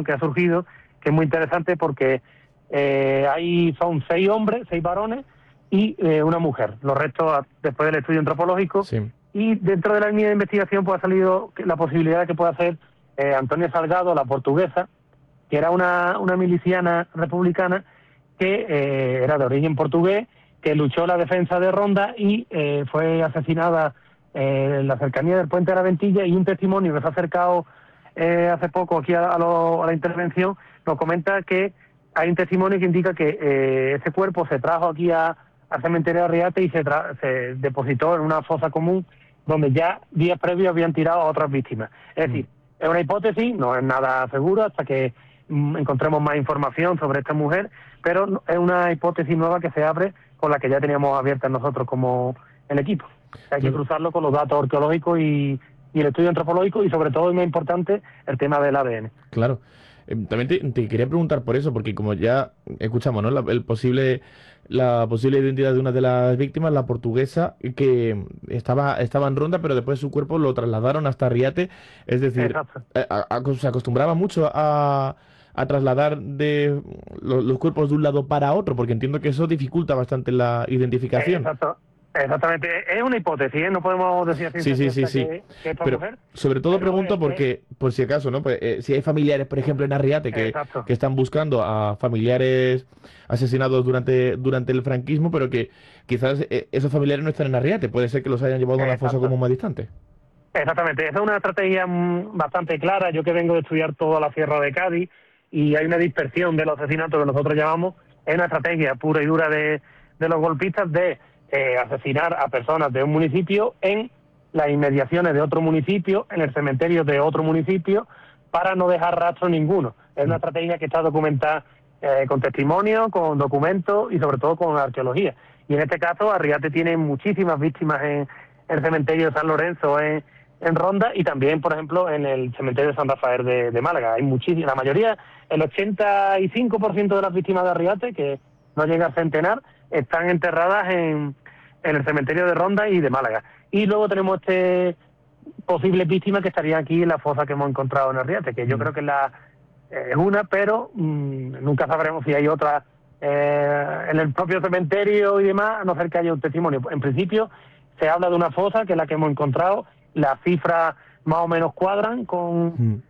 investigación que ha surgido, que es muy interesante porque son 6 hombres, 6 varones y una mujer. Los restos después del estudio antropológico. Sí. Y dentro de la línea de investigación pues ha salido la posibilidad de que pueda ser Antonia Salgado, la portuguesa, que era una miliciana republicana que era de origen portugués, que luchó en la defensa de Ronda y fue asesinada en la cercanía del puente de la Ventilla. Y un testimonio que se ha acercado hace poco aquí a la intervención nos comenta que hay un testimonio que indica que ese cuerpo se trajo aquí al cementerio de Arriate y se depositó en una fosa común donde ya días previos habían tirado a otras víctimas. Es decir, es una hipótesis, no es nada seguro hasta que encontremos más información sobre esta mujer, pero es una hipótesis nueva que se abre con la que ya teníamos abierta nosotros como el equipo. Hay que cruzarlo con los datos arqueológicos y el estudio antropológico y sobre todo, y más importante, el tema del ADN. Claro. También te quería preguntar por eso, porque como ya escuchamos, ¿no? La posible identidad de una de las víctimas, la portuguesa, que estaba en Ronda, pero después su cuerpo lo trasladaron hasta Arriate. Es decir, se acostumbraba mucho a trasladar los cuerpos de un lado para otro, porque entiendo que eso dificulta bastante la identificación. Exactamente, es una hipótesis, ¿eh? No podemos decir así Sí. que esta Pero mujer. sobre todo pregunto porque, por si acaso, ¿no? Pues, si hay familiares, por ejemplo, en Arriate que están buscando a familiares asesinados durante el franquismo, pero que quizás esos familiares no están en Arriate, puede ser que los hayan llevado a una fosa común más distante. Exactamente, esa es una estrategia bastante clara. Yo que vengo de estudiar toda la Sierra de Cádiz y hay una dispersión de los asesinatos que nosotros llamamos, es una estrategia pura y dura de los golpistas de asesinar a personas de un municipio en las inmediaciones de otro municipio, en el cementerio de otro municipio, para no dejar rastro ninguno. Es una estrategia que está documentada con testimonios, con documentos y sobre todo con arqueología. Y en este caso, Arriate tiene muchísimas víctimas en el cementerio de San Lorenzo en Ronda y también, por ejemplo, en el cementerio de San Rafael de Málaga. Hay muchísimas, la mayoría, el 85% de las víctimas de Arriate, que no llega a centenar, están enterradas en el cementerio de Ronda y de Málaga. Y luego tenemos posibles víctimas que estarían aquí en la fosa que hemos encontrado en Arriate, que yo creo que es una, pero nunca sabremos si hay otra en el propio cementerio y demás, a no ser que haya un testimonio. En principio se habla de una fosa, que es la que hemos encontrado. Las cifras más o menos cuadran con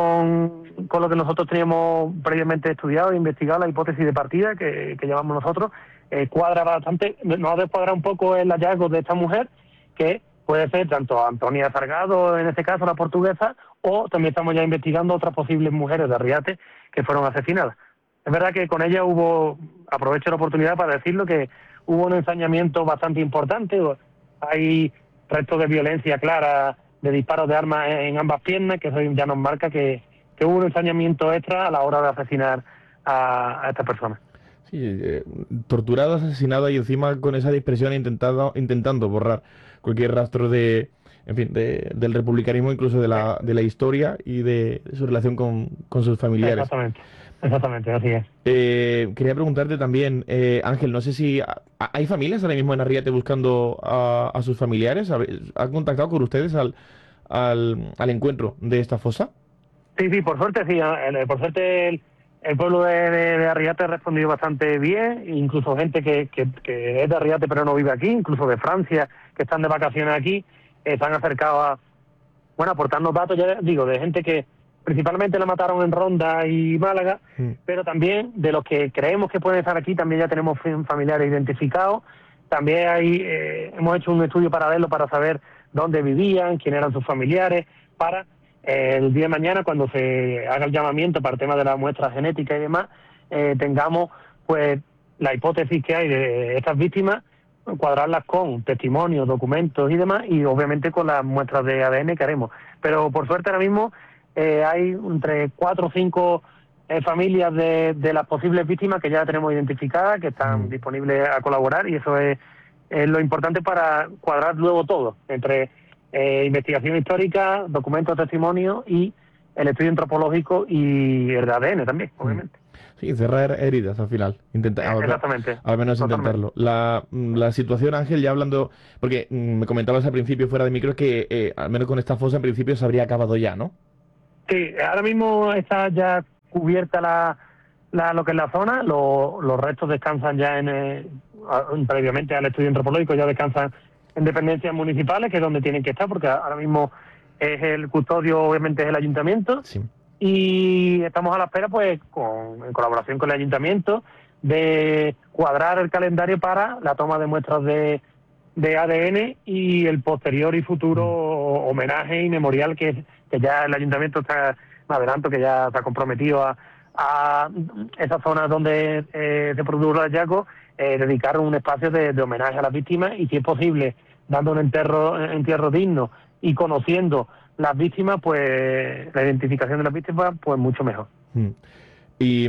lo que nosotros teníamos previamente estudiado e investigado, la hipótesis de partida que llamamos nosotros. Cuadra bastante, nos ha descuadrado un poco el hallazgo de esta mujer, que puede ser tanto Antonia Salgado, en este caso la portuguesa, o también estamos ya investigando otras posibles mujeres de Arriate que fueron asesinadas. Es verdad que con ella aprovecho la oportunidad para decirlo, que hubo un ensañamiento bastante importante. Hay restos de violencia clara, de disparos de armas en ambas piernas, que eso ya nos marca que hubo un ensañamiento extra a la hora de asesinar a esta persona. Sí, torturado, asesinado y encima con esa dispersión intentando borrar cualquier rastro del republicanismo, incluso de la historia y de su relación con sus familiares. Exactamente, así es. Quería preguntarte también, Ángel, no sé si hay familias ahora mismo en Arriate buscando a sus familiares. ¿Han contactado con ustedes al encuentro de esta fosa? Sí, por suerte sí. Por suerte el pueblo de Arriate ha respondido bastante bien, incluso gente que es de Arriate pero no vive aquí, incluso de Francia, que están de vacaciones aquí, se han acercado a aportarnos datos, ya digo, de gente que principalmente la mataron en Ronda y Málaga, pero también de los que creemos que pueden estar aquí, también ya tenemos familiares identificados. También hemos hecho un estudio paralelo para saber dónde vivían, quién eran sus familiares, para el día de mañana, cuando se haga el llamamiento para el tema de la muestra genética y demás, tengamos pues la hipótesis que hay de estas víctimas, cuadrarlas con testimonios, documentos y demás, y obviamente con las muestras de ADN que haremos. Pero por suerte ahora mismo hay entre 4 o 5 familias de las posibles víctimas que ya tenemos identificadas, que están disponibles a colaborar, y eso es lo importante para cuadrar luego todo, entre investigación histórica, documentos, testimonios y el estudio antropológico y el de ADN también, obviamente. Sí, cerrar heridas al final. Exactamente. Al menos totalmente. Intentarlo. La situación, Ángel, ya hablando, porque me comentabas al principio fuera de micro que al menos con esta fosa en principio se habría acabado ya, ¿no? Sí, ahora mismo está ya cubierta lo que es la zona. Los restos descansan ya previamente al estudio antropológico, ya descansan en dependencias municipales, que es donde tienen que estar, porque ahora mismo es el custodio, obviamente, es el ayuntamiento. Sí. Y estamos a la espera, pues, en colaboración con el ayuntamiento, de cuadrar el calendario para la toma de muestras de ADN y el posterior y futuro homenaje y memorial que ya el ayuntamiento está, me adelanto, que ya se ha comprometido a esa zona donde se produjo el hallazgo, dedicar un espacio de homenaje a las víctimas y, si es posible, dando un entierro digno y conociendo las víctimas, pues la identificación de las víctimas, pues mucho mejor. Y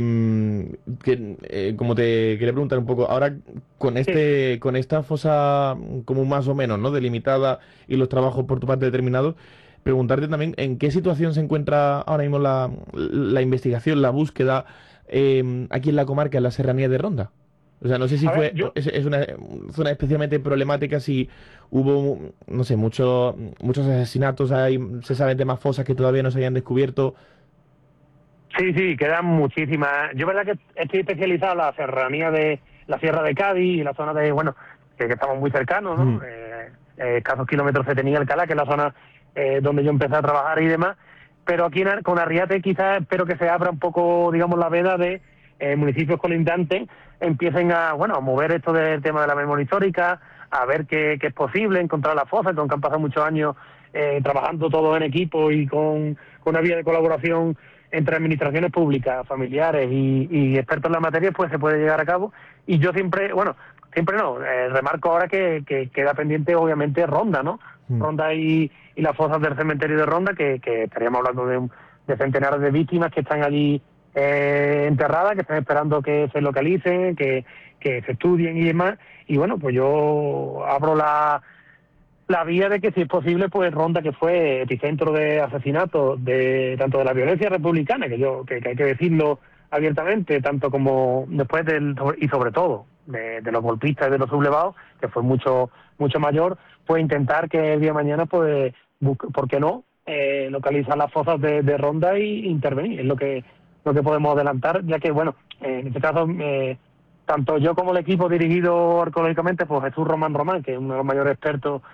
como te quería preguntar un poco, ahora con esta fosa como más o menos, ¿no?, delimitada, y los trabajos por tu parte determinados, preguntarte también en qué situación se encuentra ahora mismo la investigación, la búsqueda aquí en la comarca, en la serranía de Ronda. O sea, no sé si es una zona especialmente problemática, si hubo, no sé, muchos asesinatos, se saben de más fosas que todavía no se hayan descubierto. Sí, quedan muchísimas. Yo, verdad, que estoy especializado en la serranía de la Sierra de Cádiz y la zona de, bueno, que estamos muy cercanos, ¿no? Escasos kilómetros se tenía Alcalá, que es la zona donde yo empecé a trabajar y demás. Pero aquí con Arriate quizás espero que se abra un poco, digamos, la veda de municipios colindantes empiecen a mover esto del tema de la memoria histórica, a ver qué es posible, encontrar la fosa, con que han pasado muchos años trabajando todos en equipo y con una vía de colaboración entre administraciones públicas, familiares y expertos en la materia, pues se puede llegar a cabo. Y yo siempre no, remarco ahora que queda pendiente, obviamente, Ronda, ¿no? Ronda y las fosas del cementerio de Ronda, que estaríamos hablando de centenares de víctimas que están allí enterradas, que están esperando que se localicen, que se estudien y demás. Y bueno, pues yo abro la vía de que, si es posible, pues Ronda, que fue epicentro de asesinatos tanto de la violencia republicana, que hay que decirlo abiertamente, tanto como después y sobre todo de los golpistas y de los sublevados, que fue mucho mayor, pues intentar que el día de mañana, pues, ¿por qué no?, localizar las fosas de Ronda y intervenir. Es lo que podemos adelantar, ya que, bueno, en este caso, tanto yo como el equipo dirigido arqueológicamente por Jesús Román, que es uno de los mayores expertos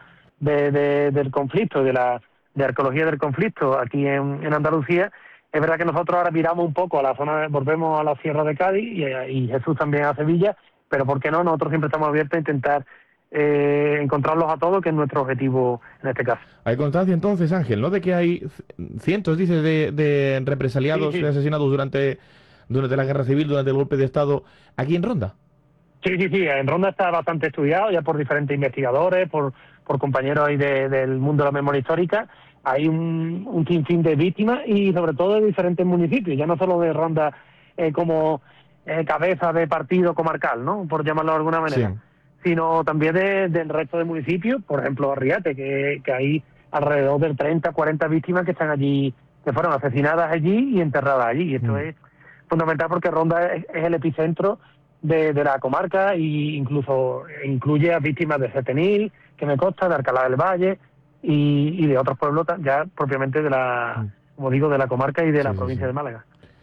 del conflicto, de arqueología del conflicto aquí en Andalucía, es verdad que nosotros ahora miramos un poco a la zona, volvemos a la Sierra de Cádiz y Jesús también a Sevilla, pero ¿por qué no? Nosotros siempre estamos abiertos a intentar encontrarlos a todos, que es nuestro objetivo en este caso. Hay constancia entonces, Ángel, ¿no?, de que hay cientos, dices, de represaliados, Sí. asesinados durante la guerra civil, durante el golpe de Estado, aquí en Ronda. Sí, en Ronda está bastante estudiado ya por diferentes investigadores, por compañeros ahí del mundo de la memoria histórica. Hay un sinfín de víctimas y sobre todo de diferentes municipios, ya no solo de Ronda como cabeza de partido comarcal, ¿no?, por llamarlo de alguna manera, sino también del resto de municipios, por ejemplo Arriate, que hay alrededor de 30, 40 víctimas que están allí, que fueron asesinadas allí y enterradas allí. Y esto es fundamental porque Ronda es el epicentro de la comarca, e incluso incluye a víctimas de Setenil, que me consta, de Alcalá del Valle y de otros pueblos ya propiamente como digo, de la comarca y de la provincia de Málaga.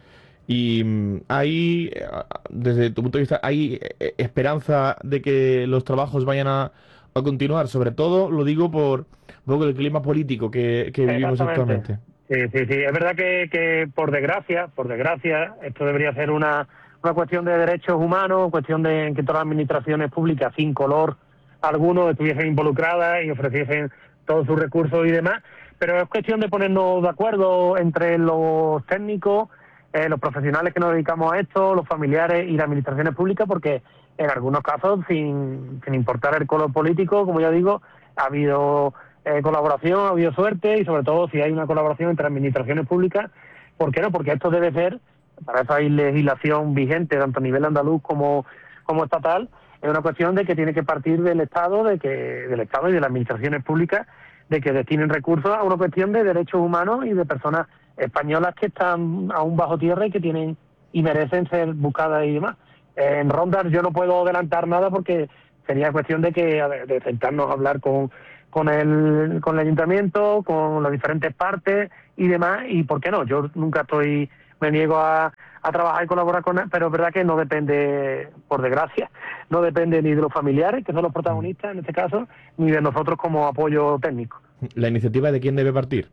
Y hay, desde tu punto de vista, ¿hay esperanza de que los trabajos vayan a continuar? Sobre todo, lo digo por el clima político que vivimos actualmente. Sí. Es verdad que por desgracia, esto debería ser una cuestión de derechos humanos, cuestión de que todas las administraciones públicas, sin color alguno, estuviesen involucradas y ofreciesen todos sus recursos y demás, pero es cuestión de ponernos de acuerdo entre los técnicos, los profesionales que nos dedicamos a esto, los familiares y las administraciones públicas, porque en algunos casos, sin importar el color político, como ya digo, ha habido colaboración, ha habido suerte, y sobre todo si hay una colaboración entre administraciones públicas, ¿por qué no? Porque esto debe ser, para eso hay legislación vigente, tanto a nivel andaluz como estatal, es una cuestión de que tiene que partir del Estado, del Estado y de las administraciones públicas, de que destinen recursos a una cuestión de derechos humanos y de personas españolas que están aún bajo tierra y que tienen y merecen ser buscadas y demás. En Ronda yo no puedo adelantar nada porque sería cuestión de sentarnos a hablar con el ayuntamiento, con las diferentes partes y demás, y ¿por qué no? Yo nunca estoy me niego a trabajar y colaborar con él, pero es verdad que no depende, por desgracia, no depende ni de los familiares, que son los protagonistas en este caso, ni de nosotros como apoyo técnico. ¿La iniciativa de quién debe partir?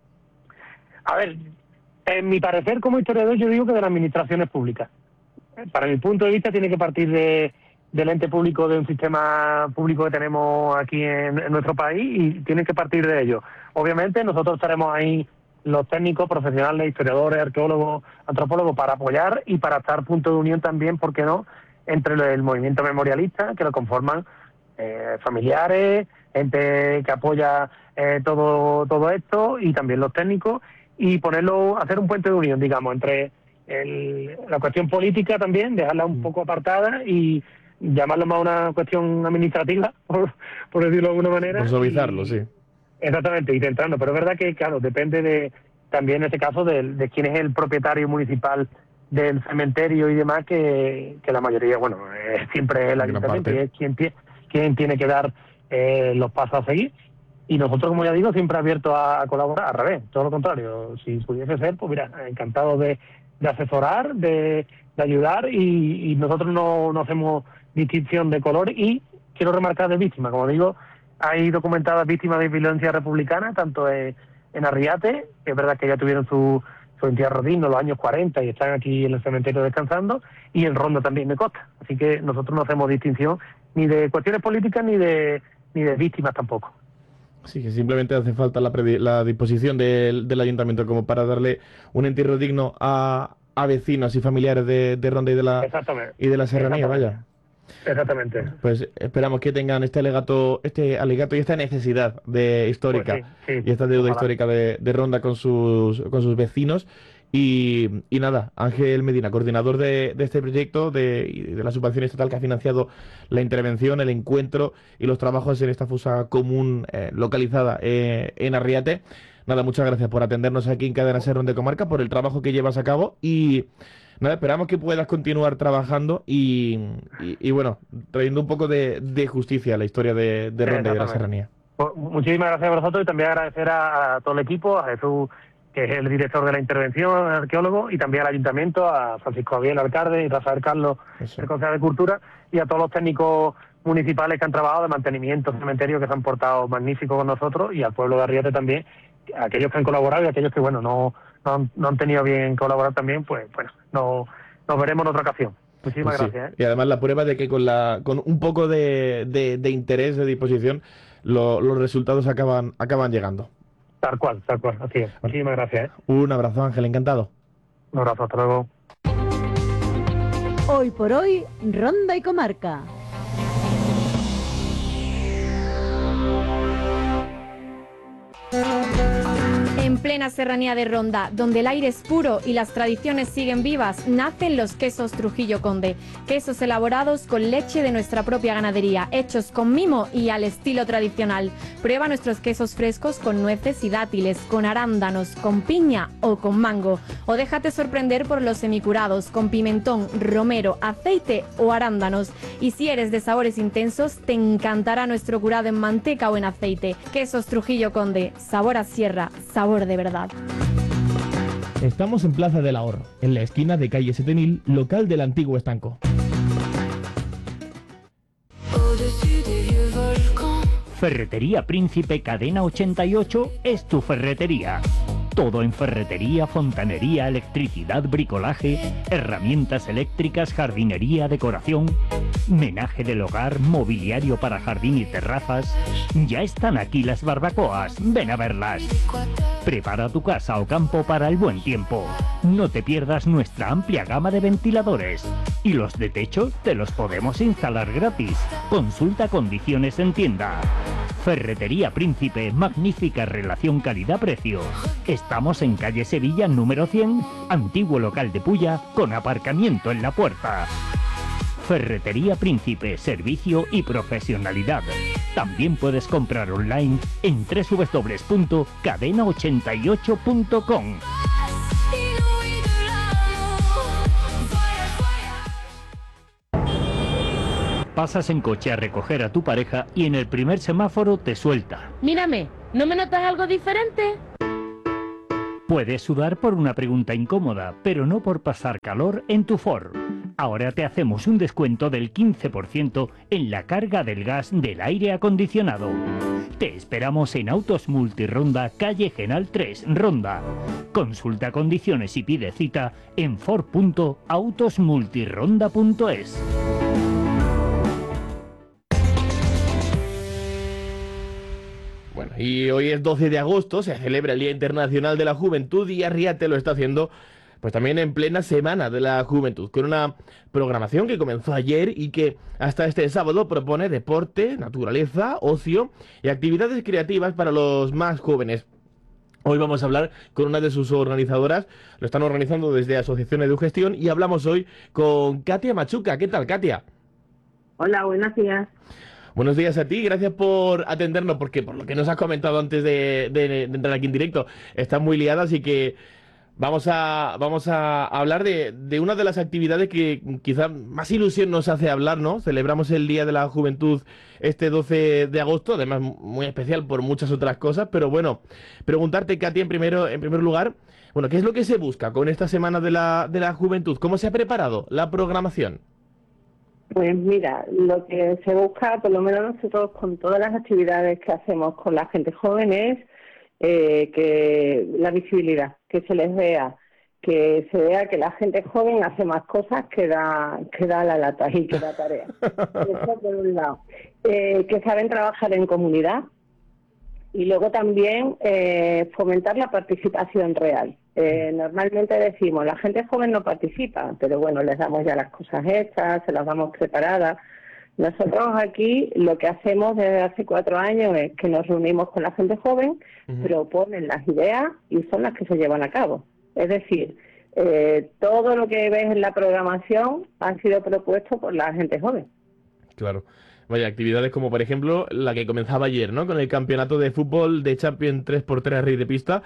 A ver, en mi parecer como historiador yo digo que de las administraciones públicas. Para mi punto de vista tiene que partir del ente público, de un sistema público que tenemos aquí en nuestro país, y tiene que partir de ello. Obviamente nosotros estaremos ahí, los técnicos, profesionales, historiadores, arqueólogos, antropólogos, para apoyar y para estar punto de unión también, ¿por qué no?, entre el movimiento memorialista, que lo conforman familiares, gente que apoya todo esto, y también los técnicos, y hacer un puente de unión, digamos, entre la cuestión política también, dejarla un poco apartada y llamarlo más una cuestión administrativa, por decirlo de alguna manera. Por suavizarlo, sí. Exactamente, y centrando, pero es verdad que, claro, depende también en este caso de quién es el propietario municipal del cementerio y demás, que la mayoría, bueno, siempre es el ayuntamiento, y es quien tiene que dar los pasos a seguir. Y nosotros, como ya digo, siempre abiertos a colaborar, al revés, todo lo contrario. Si pudiese ser, pues mira, encantado de asesorar, de ayudar, y nosotros no hacemos distinción de color. Y quiero remarcar de víctimas, como digo, hay documentadas víctimas de violencia republicana, tanto en Arriate, que es verdad que ya tuvieron su entierro digno en los años 40 y están aquí en el cementerio descansando, y en Ronda también de Costa. Así que nosotros no hacemos distinción ni de cuestiones políticas ni de víctimas tampoco. Sí, que simplemente hace falta la disposición del ayuntamiento como para darle un entierro digno a vecinos y familiares de Ronda y de la serranía, vaya. Exactamente. Pues esperamos que tengan este alegato y esta necesidad histórica, pues sí, y esta deuda histórica de Ronda con sus vecinos. Y nada, Ángel Medina, coordinador de este proyecto de la subvención estatal que ha financiado la intervención, el encuentro y los trabajos en esta fosa común localizada en Arriate. Nada, muchas gracias por atendernos aquí en Cadena Ser Ronda Comarca, por el trabajo que llevas a cabo, y nada, esperamos que puedas continuar trabajando y bueno, trayendo un poco de justicia a la historia de Ronda y de la serranía. Pues, muchísimas gracias a vosotros, y también agradecer a todo el equipo, a Jesús, que es el director de la intervención, arqueólogo, y también al ayuntamiento, a Francisco Javier, el alcalde, y Rafael Carlos, el concejal de Cultura, y a todos los técnicos municipales que han trabajado de mantenimiento cementerio, que se han portado magníficos con nosotros, y al pueblo de Arriate también, aquellos que han colaborado y aquellos que, bueno, no han tenido bien colaborar también, pues bueno, nos veremos en otra ocasión. Muchísimas gracias. Y además la prueba de que con un poco de interés, de disposición, los resultados acaban llegando. Tal cual, así es. Muchísimas gracias. Un abrazo, Ángel, encantado. Un abrazo, hasta luego. Hoy por hoy, Ronda y Comarca. En plena serranía de Ronda, donde el aire es puro y las tradiciones siguen vivas, nacen los quesos Trujillo Conde. Quesos elaborados con leche de nuestra propia ganadería, hechos con mimo y al estilo tradicional. Prueba nuestros quesos frescos con nueces y dátiles, con arándanos, con piña o con mango. O déjate sorprender por los semicurados, con pimentón, romero, aceite o arándanos. Y si eres de sabores intensos, te encantará nuestro curado en manteca o en aceite. Quesos Trujillo Conde, sabor a sierra, sabor de verdad. Estamos en Plaza del Ahorro, en la esquina de calle Setenil, local del antiguo estanco. Ferretería Príncipe Cadena 88 es tu ferretería. Todo en ferretería, fontanería, electricidad, bricolaje, herramientas eléctricas, jardinería, decoración, menaje del hogar, mobiliario para jardín y terrazas. Ya están aquí las barbacoas, ven a verlas. Prepara tu casa o campo para el buen tiempo. No te pierdas nuestra amplia gama de ventiladores. Y los de techo te los podemos instalar gratis. Consulta condiciones en tienda. Ferretería Príncipe, magnífica relación calidad-precio. Estamos en calle Sevilla número 100, antiguo local de Pulla, con aparcamiento en la puerta. Ferretería Príncipe, servicio y profesionalidad. También puedes comprar online en www.cadena88.com. Pasas en coche a recoger a tu pareja y en el primer semáforo te suelta. Mírame, ¿no me notas algo diferente? Puedes sudar por una pregunta incómoda, pero no por pasar calor en tu Ford. Ahora te hacemos un descuento del 15% en la carga del gas del aire acondicionado. Te esperamos en Autos Multironda, calle Genal 3, Ronda. Consulta condiciones y pide cita en ford.autosmultironda.es. Bueno, y hoy es 12 de agosto, se celebra el Día Internacional de la Juventud y Arriate lo está haciendo pues también en plena Semana de la Juventud, con una programación que comenzó ayer y que hasta este sábado propone deporte, naturaleza, ocio y actividades creativas para los más jóvenes. Hoy vamos a hablar con una de sus organizadoras, lo están organizando desde Asociación Edugestión y hablamos hoy con Katia Machuca. ¿Qué tal, Katia? Hola, buenos días. Buenos días a ti, gracias por atendernos, porque por lo que nos has comentado antes de entrar aquí en directo, estás muy liada, así que vamos a hablar de una de las actividades que quizá más ilusión nos hace hablar, ¿no? Celebramos el Día de la Juventud este 12 de agosto, además muy especial por muchas otras cosas, pero bueno, preguntarte, Katia, en primer lugar, bueno, ¿qué es lo que se busca con esta Semana de la Juventud? ¿Cómo se ha preparado la programación? Pues mira, lo que se busca, por lo menos nosotros con todas las actividades que hacemos con la gente joven es que la visibilidad, que se les vea, que se vea que la gente joven hace más cosas que da la lata y que da tarea. Eso por un lado. Que saben trabajar en comunidad y luego también fomentar la participación real. Normalmente decimos, la gente joven no participa, pero bueno, les damos ya las cosas hechas, se las damos preparadas. Nosotros aquí lo que hacemos desde hace 4 años es que nos reunimos con la gente joven, proponen las ideas y son las que se llevan a cabo. Es decir, todo lo que ves en la programación ha sido propuesto por la gente joven. Claro. Vaya, actividades como por ejemplo la que comenzaba ayer, ¿no? Con el campeonato de fútbol de Champions 3x3 Rey de Pista.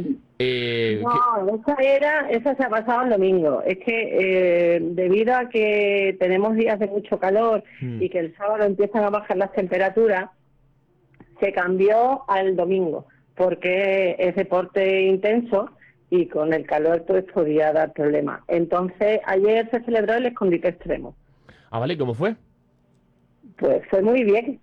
No, esa se ha pasado el domingo. Es que debido a que tenemos días de mucho calor y que el sábado empiezan a bajar las temperaturas, se cambió al domingo, porque es deporte intenso y con el calor pues podía dar problemas. Entonces ayer se celebró el escondite extremo. Ah, vale, ¿cómo fue? Pues fue muy bien.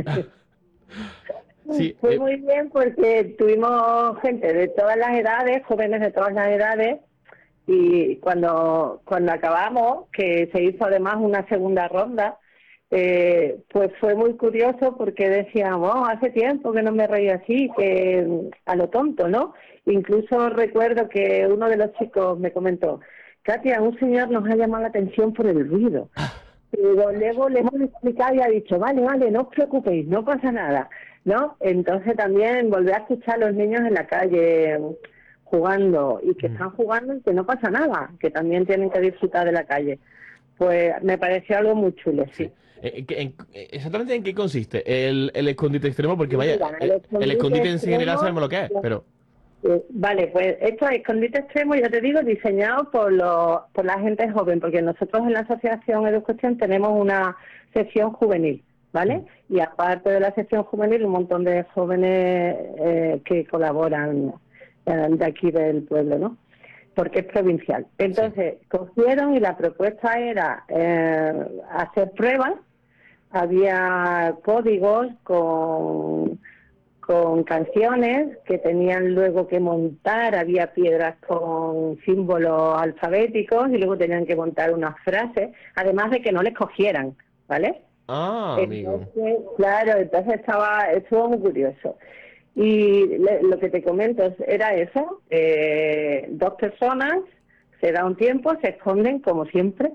Sí, fue muy bien porque tuvimos gente de todas las edades, jóvenes de todas las edades, y cuando acabamos, que se hizo además una segunda ronda, pues fue muy curioso porque decíamos, hace tiempo que no me reía así, que a lo tonto, ¿no? Incluso recuerdo que uno de los chicos me comentó, Katia, un señor nos ha llamado la atención por el ruido. Pero luego le hemos explicado y ha dicho, vale, no os preocupéis, no pasa nada, ¿no? Entonces también volver a escuchar a los niños en la calle jugando y que están jugando y que no pasa nada, que también tienen que disfrutar de la calle. Pues me pareció algo muy chulo, sí. ¿Exactamente en qué consiste el escondite extremo? Porque vaya, el escondite en general sabemos lo que es, pero... Vale, pues esto es escondite extremo, ya te digo, diseñado por la gente joven, porque nosotros en la Asociación Edugestión tenemos una sección juvenil, ¿vale? Y aparte de la sección juvenil, un montón de jóvenes que colaboran de aquí del pueblo, ¿no? Porque es provincial. Entonces, cogieron y la propuesta era hacer pruebas, había códigos con canciones que tenían luego que montar, había piedras con símbolos alfabéticos y luego tenían que montar unas frases, además de que no les cogieran, ¿vale? Ah, amigo. Claro, entonces estuvo muy curioso. Y lo que te comento era eso, 2 personas, se da un tiempo, se esconden como siempre.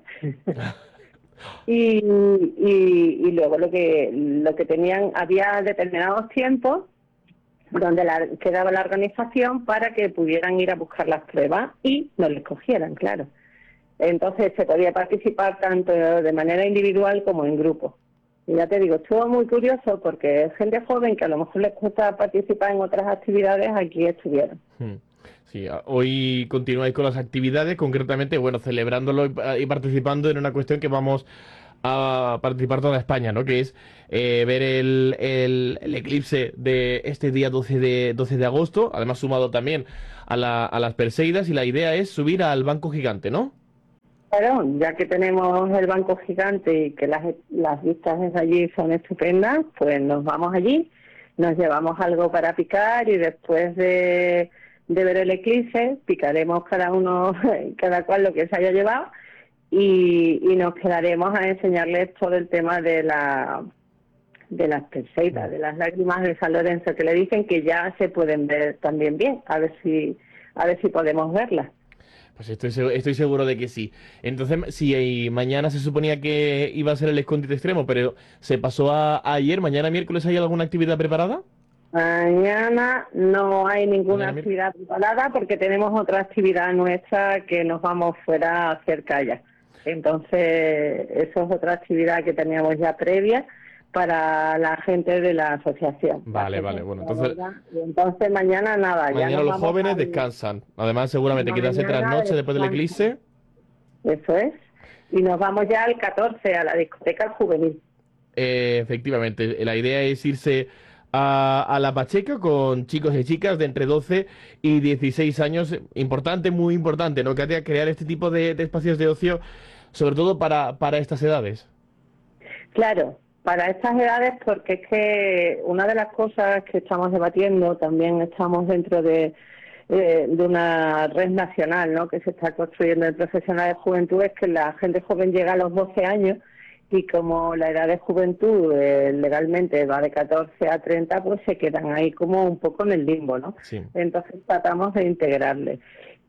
y luego lo que tenían, había determinados tiempos donde quedaba la organización para que pudieran ir a buscar las pruebas y no les cogieran, claro. Entonces se podía participar tanto de manera individual como en grupo. Y ya te digo, estuvo muy curioso porque es gente joven que a lo mejor les cuesta participar en otras actividades, aquí estuvieron. Sí, hoy continuáis con las actividades, concretamente, bueno, celebrándolo y participando en una cuestión que vamos a participar toda España, ¿no? Que es ver el eclipse de este día 12 de agosto, además sumado también a las Perseidas y la idea es subir al banco gigante, ¿no? Claro, ya que tenemos el banco gigante y que las vistas desde allí son estupendas, pues nos vamos allí, nos llevamos algo para picar y después de ver el eclipse picaremos cada cual lo que se haya llevado y nos quedaremos a enseñarles todo el tema de las Perseidas, de las lágrimas de San Lorenzo, que le dicen que ya se pueden ver también bien, a ver si podemos verlas. Pues estoy seguro de que sí. Entonces, si mañana se suponía que iba a ser el escondite extremo, pero se pasó a ayer, mañana miércoles, ¿hay alguna actividad preparada? Mañana no hay ninguna actividad preparada porque tenemos otra actividad nuestra que nos vamos fuera a hacer kayak. Entonces, eso es otra actividad que teníamos ya previa para la gente de la asociación. Vale, bueno, entonces mañana nada. Mañana ya los jóvenes descansan. Además, seguramente quedarse trasnoche después del eclipse. Eso es. Y nos vamos ya al 14, a la discoteca juvenil. Efectivamente, la idea es irse a la Pacheca con chicos y chicas de entre 12 y 16 años. Importante, muy importante, ¿no? Que crear este tipo de espacios de ocio, sobre todo para estas edades. Claro. Para estas edades, porque es que una de las cosas que estamos debatiendo, también estamos dentro de una red nacional, ¿no?, que se está construyendo en profesional de juventud, es que la gente joven llega a los 12 años y como la edad de juventud legalmente va de 14 a 30, pues se quedan ahí como un poco en el limbo, ¿no? Sí. Entonces tratamos de integrarles.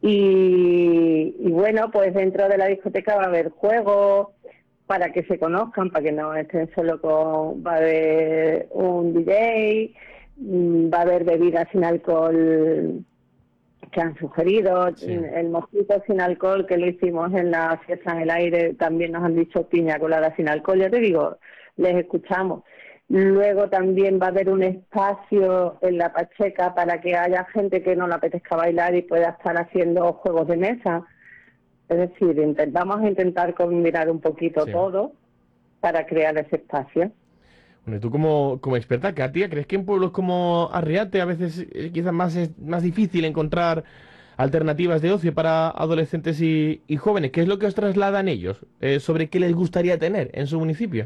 Y bueno, pues dentro de la discoteca va a haber juegos, para que se conozcan, para que no estén solo va a haber un DJ, va a haber bebidas sin alcohol que han sugerido, sí. El mojito sin alcohol que lo hicimos en la fiesta en el aire, también nos han dicho piña colada sin alcohol, ya te digo, les escuchamos. Luego también va a haber un espacio en la Pacheca para que haya gente que no le apetezca bailar y pueda estar haciendo juegos de mesa. Es decir, vamos a intentar combinar un poquito todo para crear ese espacio. Bueno, y tú como experta, Katia, ¿crees que en pueblos como Arriate a veces quizás es más difícil encontrar alternativas de ocio para adolescentes y jóvenes? ¿Qué es lo que os trasladan ellos sobre qué les gustaría tener en su municipio?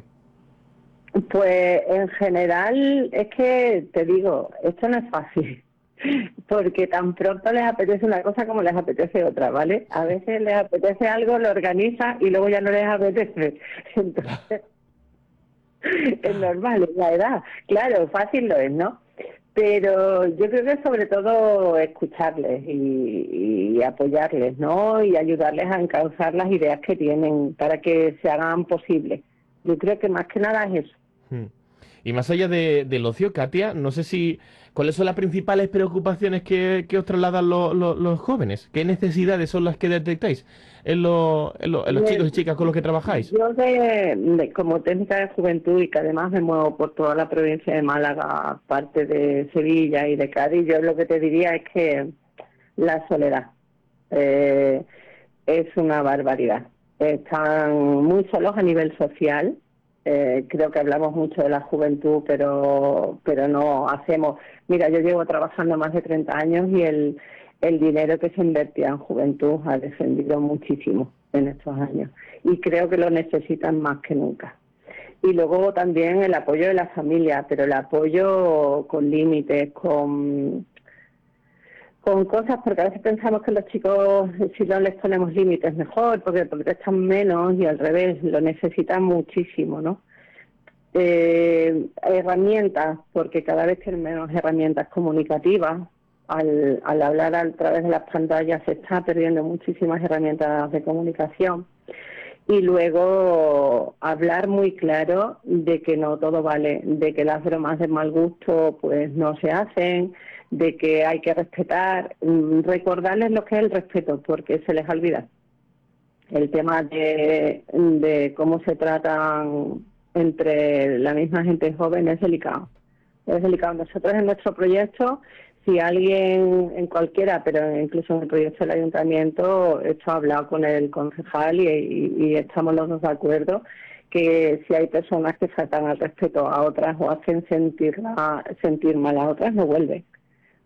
Pues en general es que, te digo, esto no es fácil. Porque tan pronto les apetece una cosa como les apetece otra, ¿vale? A veces les apetece algo, lo organiza y luego ya no les apetece. Entonces, es normal, es la edad. Claro, fácil lo es, ¿no? Pero yo creo que sobre todo escucharles y apoyarles, ¿no? Y ayudarles a encauzar las ideas que tienen para que se hagan posibles. Yo creo que más que nada es eso. Y más allá del ocio, Katia, no sé ¿cuáles son las principales preocupaciones que os trasladan los jóvenes? ¿Qué necesidades son las que detectáis en los chicos y chicas con los que trabajáis? Yo como técnica de juventud y que además me muevo por toda la provincia de Málaga, parte de Sevilla y de Cádiz, yo lo que te diría es que la soledad es una barbaridad. Están muy solos a nivel social. Creo que hablamos mucho de la juventud, pero no hacemos. Mira, yo llevo trabajando más de 30 años y el dinero que se invertía en juventud ha descendido muchísimo en estos años y creo que lo necesitan más que nunca. Y luego también el apoyo de la familia, pero el apoyo con límites, con cosas, porque a veces pensamos que los chicos, si no les ponemos límites, mejor, porque están menos y al revés, lo necesitan muchísimo, ¿no? Herramientas, porque cada vez tienen menos herramientas comunicativas. Al hablar a través de las pantallas se está perdiendo muchísimas herramientas de comunicación. Y luego hablar muy claro de que no todo vale, de que las bromas de mal gusto pues no se hacen, de que hay que respetar, recordarles lo que es el respeto, porque se les olvida. El tema de cómo se tratan entre la misma gente joven es delicado. Es delicado. Nosotros en nuestro proyecto, si alguien en cualquiera, pero incluso en el proyecto del ayuntamiento, esto ha hablado con el concejal y estamos los dos de acuerdo, que si hay personas que faltan al respeto a otras o hacen sentir mal a otras, no vuelven.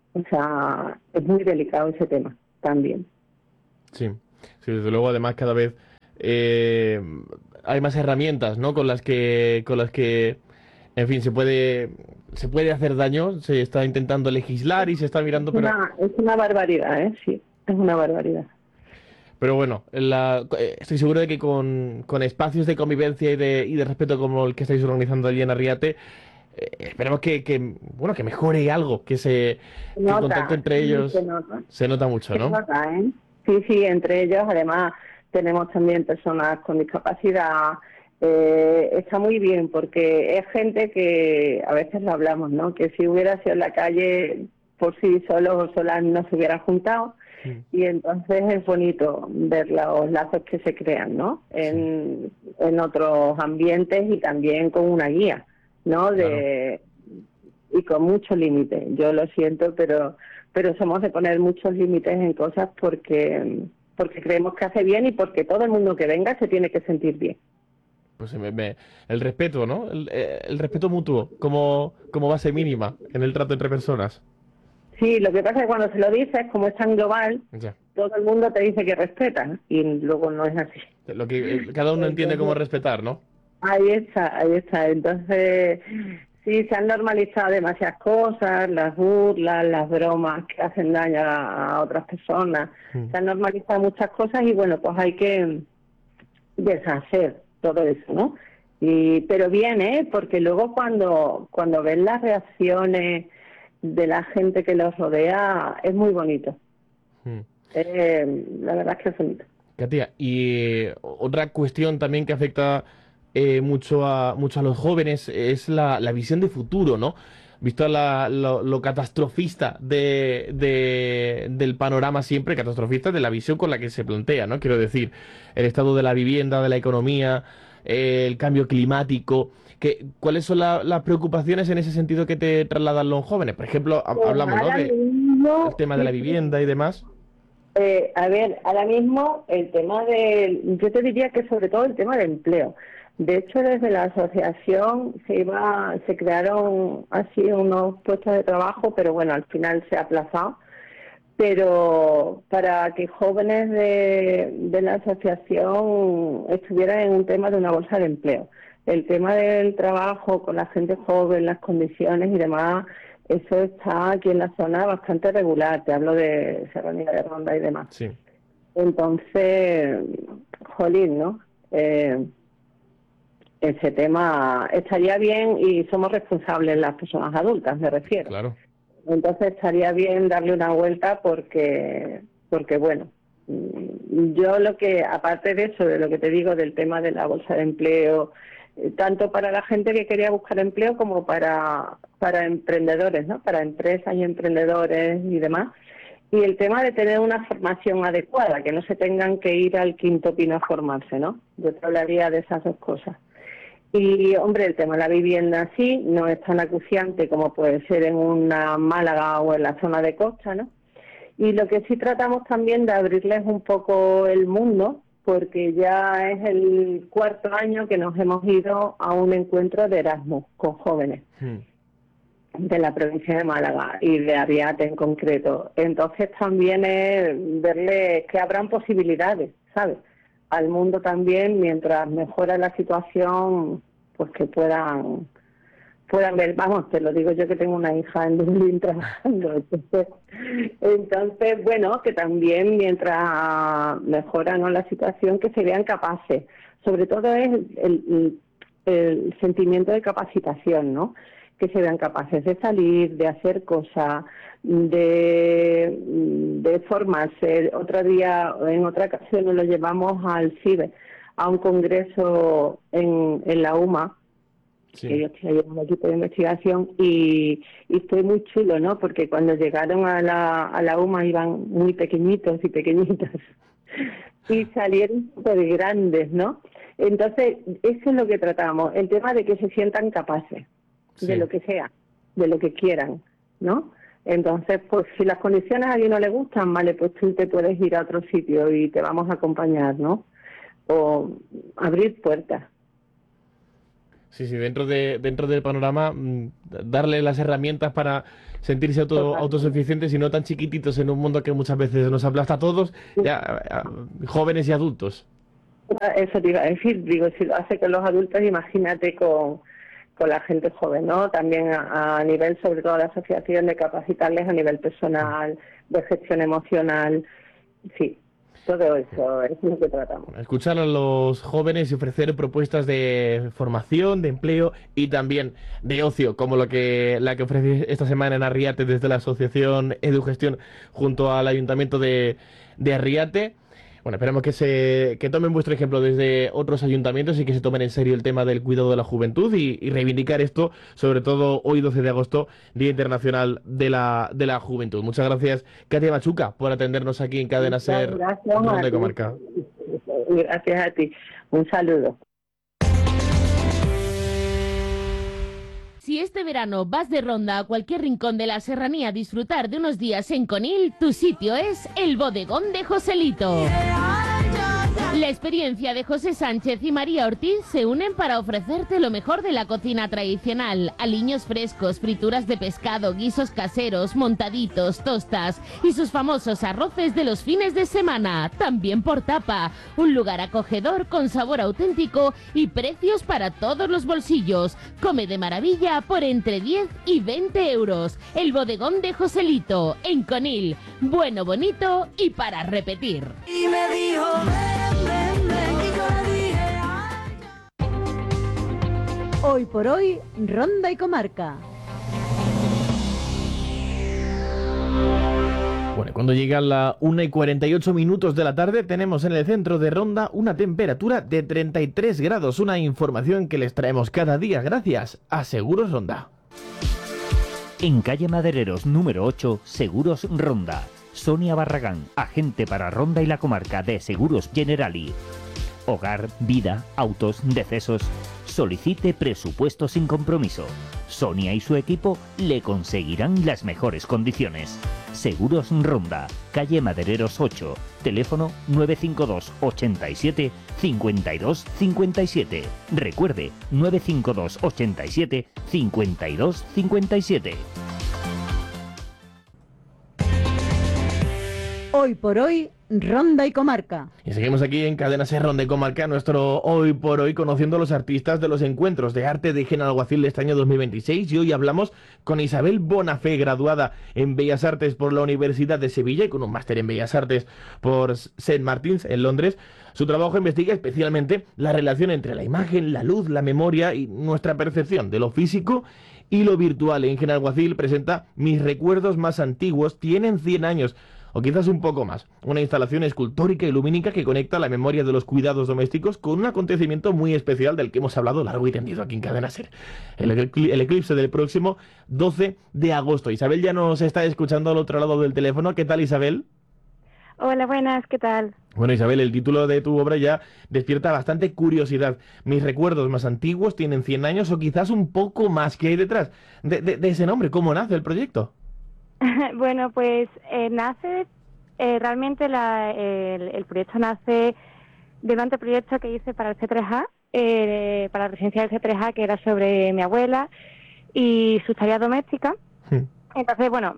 O sea, es muy delicado ese tema también. Sí, sí, desde luego, además cada vez hay más herramientas, ¿no? Con las que, en fin, se puede hacer daño, se está intentando legislar y se está mirando, Es una barbaridad, ¿eh? Sí, es una barbaridad. pero bueno, estoy seguro de que con espacios de convivencia y de respeto como el que estáis organizando allí en Arriate, esperemos bueno, que mejore algo, Se que el contacto nota, entre sí, ellos se nota mucho, se ¿no? nota, ¿eh? Sí, sí, entre ellos además tenemos también personas con discapacidad. Está muy bien porque es gente que a veces lo hablamos, ¿no? Que si hubiera sido en la calle por sí solos o solas no se hubieran juntado. Y entonces es bonito ver los lazos que se crean, ¿no? En otros ambientes y también con una guía, ¿no? Y con muchos límites. Yo lo siento, pero somos de poner muchos límites en cosas porque creemos que hace bien y porque todo el mundo que venga se tiene que sentir bien. Pues el respeto, ¿no? El respeto mutuo como base mínima en el trato entre personas. Sí, lo que pasa es que cuando se lo dices, como es tan global, Ya. todo el mundo te dice que respetan y luego no es así. Lo que cada uno entiende como respetar, ¿no? Ahí está, ahí está. Entonces, sí, se han normalizado demasiadas cosas, las burlas, las bromas que hacen daño a otras personas. Se han normalizado muchas cosas y bueno, pues hay que deshacer todo eso, ¿no? Pero bien, porque luego cuando ven las reacciones de la gente que los rodea, es muy bonito. La verdad es que es bonito. Katia, y otra cuestión también que afecta mucho a los jóvenes es la visión de futuro, ¿no? Visto lo catastrofista del panorama siempre, catastrofista de la visión con la que se plantea, ¿no? Quiero decir, el estado de la vivienda, de la economía, el cambio climático. ¿Cuáles son las preocupaciones en ese sentido que te trasladan los jóvenes? Por ejemplo, hablamos, ¿no? El tema de la vivienda y demás. A ver, ahora mismo el tema yo te diría que sobre todo el tema del empleo. De hecho, desde la asociación se crearon así unos puestos de trabajo, pero bueno, al final se ha aplazado. Pero para que jóvenes de la asociación estuvieran en un tema de una bolsa de empleo. El tema del trabajo con la gente joven, las condiciones y demás, eso está aquí en la zona bastante regular. Te hablo de Serranía de Ronda y demás. Sí. Entonces, jolín, ¿no? Ese tema estaría bien y somos responsables las personas adultas, me refiero. Claro. Entonces estaría bien darle una vuelta porque bueno, yo aparte de eso, de lo que te digo del tema de la bolsa de empleo, tanto para la gente que quería buscar empleo como para emprendedores, ¿no? Para empresas y emprendedores y demás. Y el tema de tener una formación adecuada, que no se tengan que ir al Quinto Pino a formarse, ¿no? Yo te hablaría de esas dos cosas. Y, hombre, el tema de la vivienda sí, no es tan acuciante como puede ser en una Málaga o en la zona de costa, ¿no? Y lo que sí tratamos también de abrirles un poco el mundo, porque ya es el 4º año que nos hemos ido a un encuentro de Erasmus con jóvenes de la provincia de Málaga y de Arriate en concreto. Entonces también es verles que habrán posibilidades, ¿sabes? Al mundo también, mientras mejora la situación, pues que puedan ver, vamos, te lo digo yo que tengo una hija en Dublín trabajando, entonces bueno, que también mientras mejora, ¿no?, la situación, que se vean capaces, sobre todo es el sentimiento de capacitación, ¿no?, que se vean capaces de salir, de hacer cosas, de formarse. Otro día, en otra ocasión, nos lo llevamos al CIBE, a un congreso en la UMA, Sí. que yo estoy ahí en un equipo de investigación, y fue muy chulo, ¿no? Porque cuando llegaron a la UMA iban muy pequeñitos y pequeñitas, y salieron súper grandes, ¿no? Entonces, eso es lo que tratamos, el tema de que se sientan capaces de lo que sea, de lo que quieran, ¿no? Entonces, pues si las condiciones a alguien no le gustan, vale, pues tú te puedes ir a otro sitio y te vamos a acompañar, ¿no? O abrir puertas. Sí, sí, dentro del panorama, darle las herramientas para sentirse autosuficientes y no tan chiquititos en un mundo que muchas veces nos aplasta a todos, ya jóvenes y adultos. Eso te iba a decir, digo, si lo hace con los adultos, imagínate con la gente joven, ¿no? También a nivel, sobre todo, de asociación, de capacitarles a nivel personal, de gestión emocional, sí. Todo eso es lo que tratamos. Escuchar a los jóvenes y ofrecer propuestas de formación, de empleo y también de ocio, como la que ofrece esta semana en Arriate desde la asociación EduGestión junto al Ayuntamiento de Arriate. Bueno, esperamos que tomen vuestro ejemplo desde otros ayuntamientos y que se tomen en serio el tema del cuidado de la juventud y reivindicar esto, sobre todo hoy 12 de agosto, Día Internacional de la Juventud. Muchas gracias, Katia Machuca, por atendernos aquí en Cadena Ser Ronda y Comarca. Gracias a ti. Un saludo. Si este verano vas de ronda a cualquier rincón de la serranía a disfrutar de unos días en Conil, tu sitio es el Bodegón de Joselito. La experiencia de José Sánchez y María Ortiz se unen para ofrecerte lo mejor de la cocina tradicional, aliños frescos, frituras de pescado, guisos caseros, montaditos, tostas y sus famosos arroces de los fines de semana, también por tapa. Un lugar acogedor con sabor auténtico y precios para todos los bolsillos. Come de maravilla por entre 10 y 20 euros. El Bodegón de Joselito, en Conil. Bueno, bonito y para repetir. Y me dijo, Hoy por hoy, Ronda y Comarca. Bueno, cuando llegan las 1:48 de la tarde, tenemos en el centro de Ronda una temperatura de 33 grados. Una información que les traemos cada día gracias a Seguros Ronda. En calle Madereros número 8, Seguros Ronda. Sonia Barragán, agente para Ronda y la Comarca de Seguros Generali. Hogar, vida, autos, decesos. Solicite presupuesto sin compromiso. Sonia y su equipo le conseguirán las mejores condiciones. Seguros Ronda, calle Madereros 8, teléfono 952 87 52 57. Recuerde, 952 87 52 57. Hoy por hoy, Ronda y Comarca. Y seguimos aquí en Cadena Ser Ronda y Comarca, nuestro Hoy por Hoy, conociendo a los artistas de los encuentros de arte de Genalguacil de este año 2026. Y hoy hablamos con Isabel Bonafé, graduada en Bellas Artes por la Universidad de Sevilla y con un máster en Bellas Artes por St. Martins en Londres. Su trabajo investiga especialmente la relación entre la imagen, la luz, la memoria y nuestra percepción de lo físico y lo virtual. En Genalguacil presenta Mis recuerdos más antiguos tienen 100 años. O quizás un poco más, una instalación escultórica y lumínica que conecta la memoria de los cuidados domésticos con un acontecimiento muy especial del que hemos hablado largo y tendido aquí en Cadena Ser. El eclipse del próximo 12 de agosto. Isabel ya nos está escuchando al otro lado del teléfono. ¿Qué tal, Isabel? Hola, buenas, ¿qué tal? Bueno, Isabel, el título de tu obra ya despierta bastante curiosidad. Mis recuerdos más antiguos tienen 100 años o quizás un poco más. ¿Qué hay detrás de ese nombre? ¿Cómo nace el proyecto? Bueno, pues nace, realmente el proyecto nace de un anteproyecto que hice para el C3A, para la residencia del C3A, que era sobre mi abuela y sus tareas domésticas. Entonces, bueno,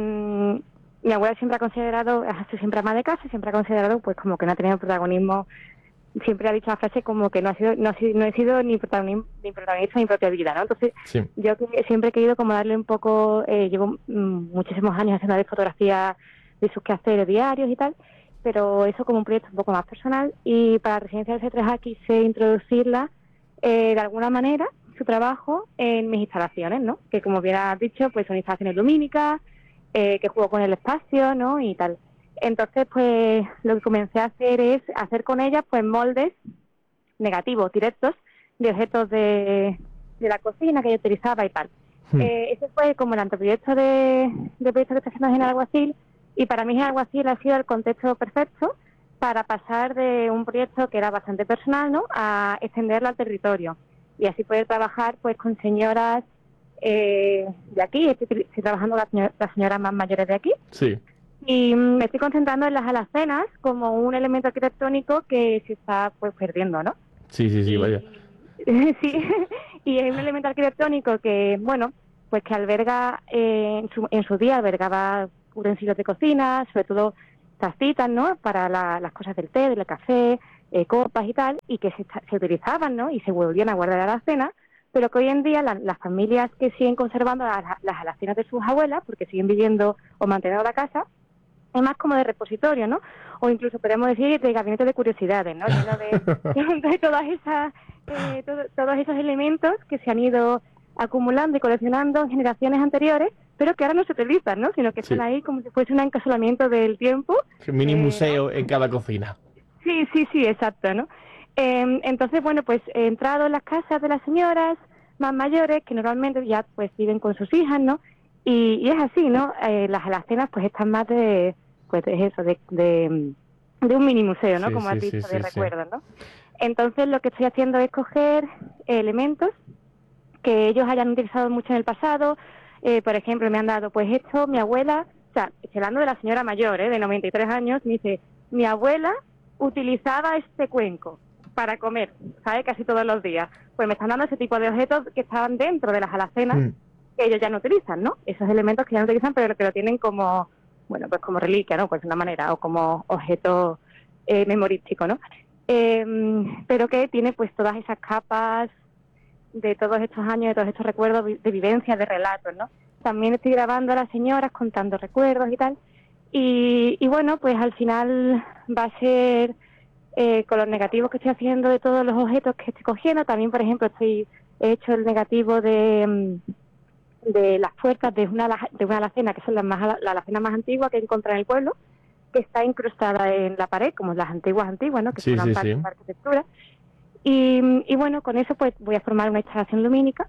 mi abuela siempre ha considerado, ha sido siempre ama de casa, siempre ha considerado pues como que no ha tenido protagonismo. Siempre ha dicho la frase como que no he sido ni protagonista de mi propia vida, ¿no? Entonces, sí. Yo siempre he querido como darle un poco, llevo muchísimos años haciendo de fotografía de sus quehaceres diarios y tal, pero eso como un proyecto un poco más personal, y para la residencia del C3A quise introducirla de alguna manera, su trabajo, en mis instalaciones, ¿no? Que como bien has dicho, pues son instalaciones lumínicas, que juego con el espacio, ¿no? Y tal. Entonces, pues, lo que comencé a hacer es hacer con ellas, pues, moldes negativos, directos, de objetos de la cocina que yo utilizaba y tal. Ese fue como el anteproyecto de proyecto que está haciendo Genalguacil, y para mí Genalguacil ha sido el contexto perfecto para pasar de un proyecto que era bastante personal, ¿no?, a extenderlo al territorio, y así poder trabajar, pues, con señoras de aquí. Estoy trabajando con las señoras más mayores de aquí. Sí. Y me estoy concentrando en las alacenas como un elemento arquitectónico que se está pues perdiendo, ¿no? Sí, vaya. Sí, y es un elemento arquitectónico que, bueno, pues que alberga, en su día albergaba utensilios de cocina, sobre todo tacitas, ¿no? Para las cosas del té, del café, copas y tal, y que se utilizaban, ¿no? Y se volvían a guardar a la cena, pero que hoy en día las familias que siguen conservando las alacenas de sus abuelas, porque siguen viviendo o manteniendo la casa, es más como de repositorio, ¿no? O incluso podemos decir de gabinete de curiosidades, ¿no? Lleno de todas esas, todos esos elementos que se han ido acumulando y coleccionando en generaciones anteriores, pero que ahora no se utilizan, ¿no? Sino que están ahí como si fuese un encasolamiento del tiempo. Un mini museo en cada cocina. Sí, exacto, ¿no? Entonces, bueno, pues he entrado en las casas de las señoras más mayores, que normalmente ya pues viven con sus hijas, ¿no? Y es así, ¿no? Las alacenas pues están más de un mini museo, ¿no? Como has dicho, de recuerdos, ¿no? Entonces lo que estoy haciendo es coger elementos que ellos hayan utilizado mucho en el pasado. Por ejemplo, me han dado pues esto, mi abuela, o sea, estoy hablando de la señora mayor, de 93 años, me dice, mi abuela utilizaba este cuenco para comer, ¿sabes? Casi todos los días. Pues me están dando ese tipo de objetos que estaban dentro de las alacenas, que ellos ya no utilizan, ¿no? Esos elementos que ya no utilizan, pero que lo tienen como, bueno, pues como reliquia, ¿no? Pues de una manera, o como objeto memorístico, ¿no? Pero que tiene pues todas esas capas de todos estos años, de todos estos recuerdos de vivencias, de relatos, ¿no? También estoy grabando a las señoras contando recuerdos y tal. Y bueno, pues al final va a ser con los negativos que estoy haciendo de todos los objetos que estoy cogiendo. También, por ejemplo, he hecho el negativo de las puertas de una alacena, que son la alacena más antigua que he encontrado en el pueblo, que está incrustada en la pared, como las antiguas, ¿no? Que forman parte de la arquitectura. Y bueno, con eso pues voy a formar una instalación lumínica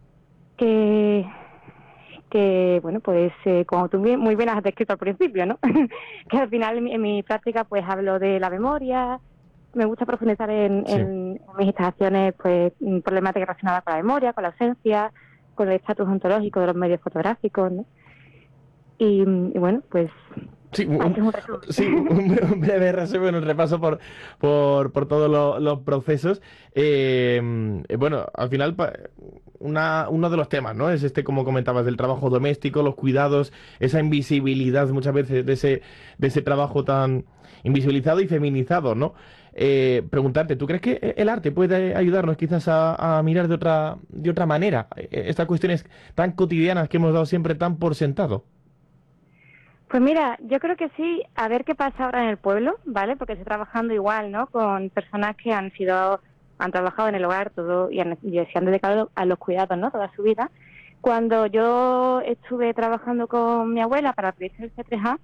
que bueno, pues como tú muy bien has descrito al principio, ¿no? Que al final en mi práctica pues hablo de la memoria. Me gusta profundizar en mis instalaciones, pues problemáticas relacionadas con la memoria, con la ausencia, con el estatus ontológico de los medios fotográficos, ¿no? Y bueno, pues sí, un breve resumen, un repaso por todos los procesos. Bueno, al final uno de los temas, ¿no? Es como comentabas, del trabajo doméstico, los cuidados, esa invisibilidad muchas veces de ese trabajo tan invisibilizado y feminizado, ¿no? Preguntarte, ¿tú crees que el arte puede ayudarnos quizás a mirar de otra manera estas cuestiones tan cotidianas que hemos dado siempre tan por sentado? Pues mira, yo creo que sí, a ver qué pasa ahora en el pueblo, ¿vale? Porque estoy trabajando igual, ¿no? Con personas que han trabajado en el hogar todo y se han dedicado a los cuidados, ¿no? Toda su vida. Cuando yo estuve trabajando con mi abuela para el proyecto del C3A,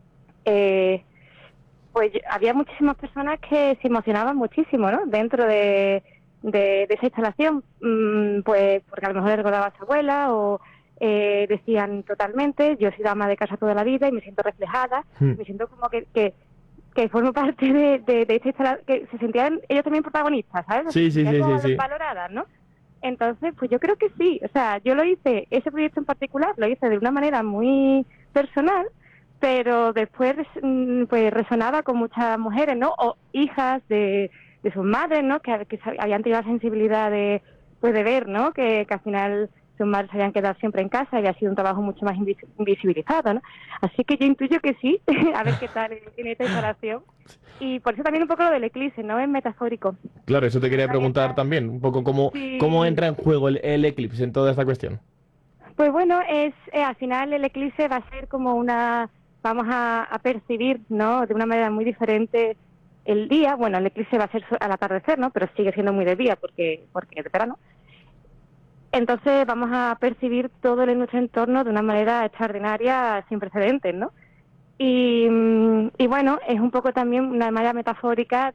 pues había muchísimas personas que se emocionaban muchísimo, ¿no? Dentro de esa instalación, pues porque a lo mejor le recordaba a su abuela o decían totalmente, yo he sido ama de casa toda la vida y me siento reflejada, me siento como que formo parte de esta instalación, que se sentían ellos también protagonistas, ¿sabes? Sí. Valoradas, ¿no? Entonces, pues yo creo que sí, o sea, yo ese proyecto en particular lo hice de una manera muy personal, pero después pues resonaba con muchas mujeres, ¿no? O hijas de sus madres, ¿no? Que habían tenido la sensibilidad de ver, ¿no? Que al final sus madres se habían quedado siempre en casa y había sido un trabajo mucho más invisibilizado, ¿no? Así que yo intuyo que sí, a ver qué tal en esta instalación. Y por eso también un poco lo del eclipse, ¿no? Es metafórico. Claro, eso te quería preguntar también, un poco cómo entra en juego el eclipse en toda esta cuestión. Pues bueno, al final el eclipse va a ser como vamos a percibir, ¿no? De una manera muy diferente el día. Bueno, el eclipse va a ser al atardecer, ¿no? Pero sigue siendo muy de día porque es de verano. Entonces vamos a percibir todo nuestro entorno de una manera extraordinaria, sin precedentes, ¿no? Y bueno, es un poco también una manera metafórica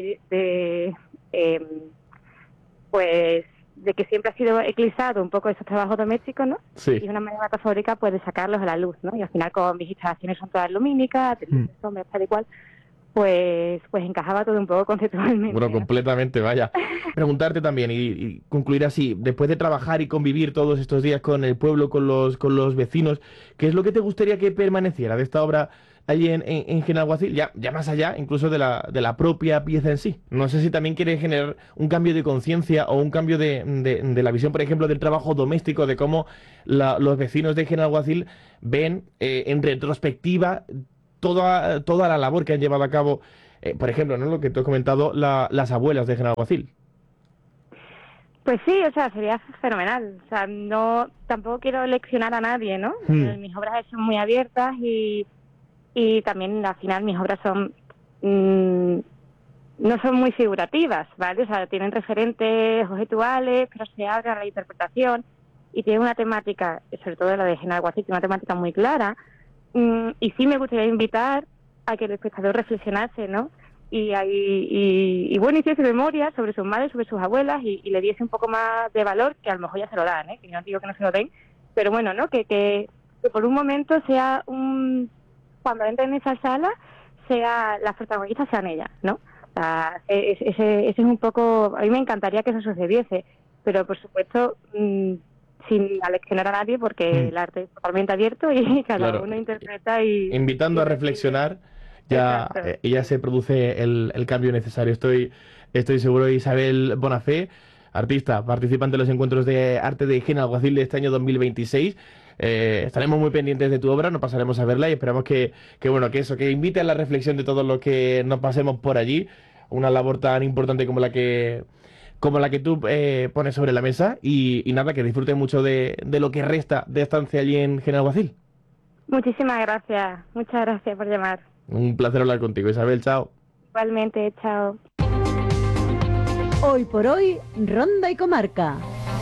pues de que siempre ha sido eclipsado un poco esos trabajos domésticos, ¿no? Sí. Y una manera metafórica pues de sacarlos a la luz, ¿no? Y al final, como mis instalaciones son todas lumínicas, de sombras, tal y cual, pues encajaba todo un poco conceptualmente. Bueno, ¿no? completamente, vaya. Preguntarte también y concluir así, después de trabajar y convivir todos estos días con el pueblo, con los vecinos, ¿qué es lo que te gustaría que permaneciera de esta obra allí en Genalguacil? Ya más allá, incluso de la propia pieza en sí. No sé si también quieres generar un cambio de conciencia o un cambio de la visión, por ejemplo, del trabajo doméstico, de cómo los vecinos de Genalguacil ven en retrospectiva toda la labor que han llevado a cabo, por ejemplo, ¿no? Lo que tú has comentado, las abuelas de Genalguacil. Pues sí, o sea, sería fenomenal. O sea, no, tampoco quiero leccionar a nadie, ¿no? Mis obras son muy abiertas y también al final mis obras son no son muy figurativas, ¿vale? O sea, tienen referentes objetuales, pero se abre a la interpretación y tiene una temática, sobre todo la de Genalguacil, una temática muy clara. Y sí me gustaría invitar a que el espectador reflexionase, ¿no? Y bueno, hiciese memoria sobre sus madres, sobre sus abuelas y le diese un poco más de valor, que a lo mejor ya se lo dan, ¿eh? Que yo no digo que no se lo den, pero bueno, ¿no? Que por un momento sea cuando entren en esa sala, las protagonistas sean ellas, ¿no? O sea, ese es un poco... A mí me encantaría que eso sucediese, pero por supuesto... sin aleccionar a nadie, porque el arte es totalmente abierto y cada uno interpreta y... Invitando a reflexionar, ya se produce el cambio necesario. Estoy seguro. Isabel Bonafé, artista, participante de los encuentros de arte de Genalguacil de este año 2026. Estaremos muy pendientes de tu obra, nos pasaremos a verla y esperamos que invite a la reflexión de todos los que nos pasemos por allí. Una labor tan importante como la que tú pones sobre la mesa y nada, que disfruten mucho de lo que resta de estancia allí en Genalguacil. Muchísimas gracias, muchas gracias por llamar. Un placer hablar contigo, Isabel, chao. Igualmente, chao. Hoy por hoy, Ronda y Comarca.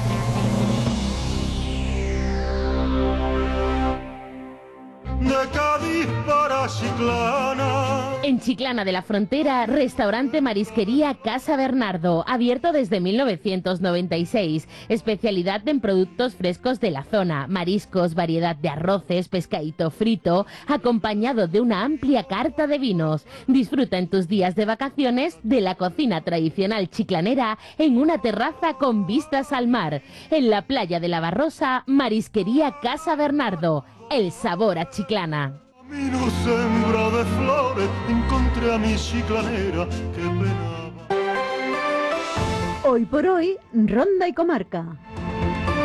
De Cádiz para Chiclana. En Chiclana de la Frontera, restaurante Marisquería Casa Bernardo, abierto desde 1996. Especialidad en productos frescos de la zona, mariscos, variedad de arroces, pescadito frito, acompañado de una amplia carta de vinos. Disfruta en tus días de vacaciones de la cocina tradicional chiclanera en una terraza con vistas al mar. En la playa de la Barrosa, Marisquería Casa Bernardo. El sabor a Chiclana. Camino sembrado de flores, encontré a mi chiclanera que penaba. Hoy por hoy, Ronda y Comarca.